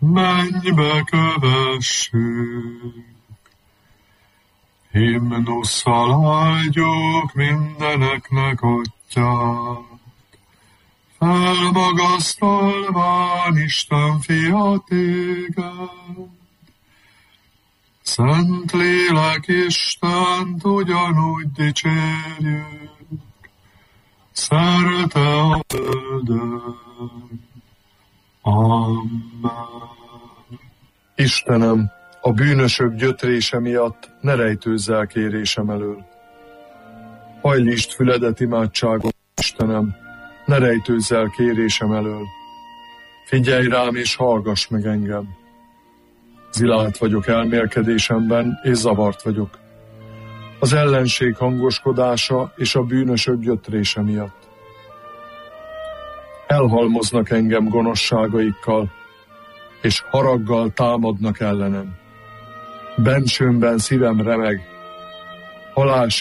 mennybe kövessük. Himnusszal áldjuk mindeneknek Atyát, felmagasztalván Isten Fia téged. Szent Lélek Istent ugyanúgy dicsérjük, szerte a földön. Amen. Istenem, a bűnösök gyötrése miatt ne rejtőzz el kérésem elől. Hajlítsd füledet imádságom, Istenem, ne rejtőzz el kérésem elől. Figyelj rám és hallgass meg engem. Zilált vagyok elmélkedésemben, és zavart vagyok. Az ellenség hangoskodása és a bűnösök gyötrése miatt. Elhalmoznak engem gonoszságaikkal, és haraggal támadnak ellenem. Bensőmben szívem remeg, halál